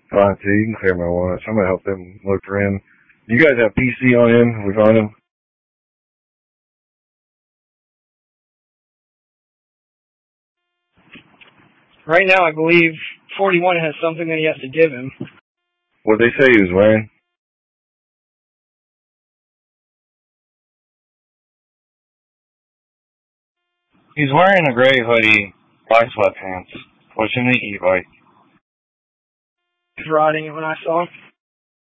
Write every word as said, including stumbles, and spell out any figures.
Fine, too. You can clear my watch. I'm gonna help them look for him. You guys have P C on him? We find him? Right now, I believe forty-one has something that he has to give him. What'd they say he was wearing? He's wearing a gray hoodie, black sweatpants, pushing the e-bike. He's riding it when I saw him.